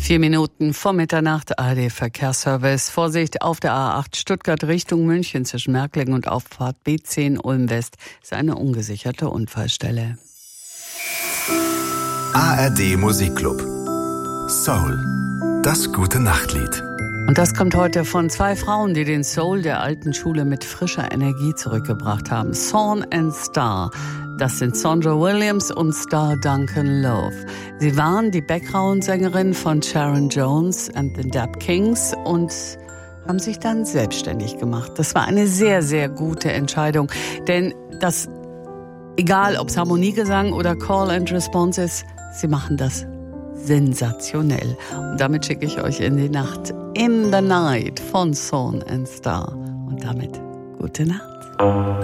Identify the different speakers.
Speaker 1: 4 Minuten vor Mitternacht, ARD-Verkehrsservice. Vorsicht auf der A8 Stuttgart Richtung München zwischen Märklingen und Auffahrt B10 Ulm-West ist eine ungesicherte Unfallstelle.
Speaker 2: ARD Musikclub. Soul. Das gute Nachtlied.
Speaker 1: Und das kommt heute von 2 Frauen, die den Soul der alten Schule mit frischer Energie zurückgebracht haben. Sawn and Star. Das sind Sandra Williams und Star Duncan Love. Sie waren die Background-Sängerin von Sharon Jones and the Dap Kings und haben sich dann selbstständig gemacht. Das war eine sehr, sehr gute Entscheidung. Denn das, egal ob es Harmoniegesang oder Call and Response ist, sie machen das sensationell. Und damit schicke ich euch in die Nacht. In the Night von Sawn and Star. Und damit gute Nacht.